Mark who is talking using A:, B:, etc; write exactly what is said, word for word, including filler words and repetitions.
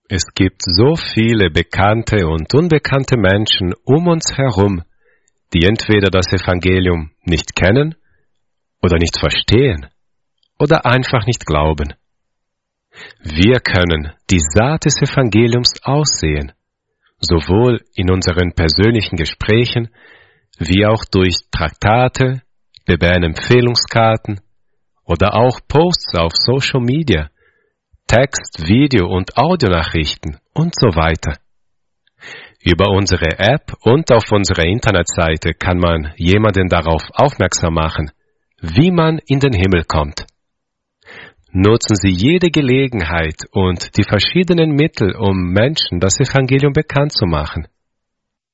A: Es gibt so viele bekannte und unbekannte Menschen um uns herum, die entweder das Evangelium nicht kennen oder nicht verstehen oder einfach nicht glauben. Wir können die Saat des Evangeliums aussehen, sowohl in unseren persönlichen Gesprächen wie auch durch Traktate, B B N-Empfehlungskarten oder auch Posts auf Social Media, Text-, Video- und Audionachrichten und so weiter. Über unsere App und auf unserer Internetseite kann man jemanden darauf aufmerksam machen, wie man in den Himmel kommt. Nutzen Sie jede Gelegenheit und die verschiedenen Mittel, um Menschen das Evangelium bekannt zu machen.